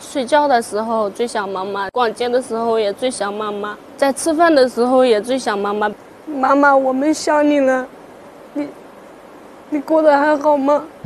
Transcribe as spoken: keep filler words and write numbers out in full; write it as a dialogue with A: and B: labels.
A: 睡觉的时候最想妈妈，逛街的时候也最想妈妈，在吃饭的时候也最想妈妈。妈妈，我们想你了，你你过得还好吗？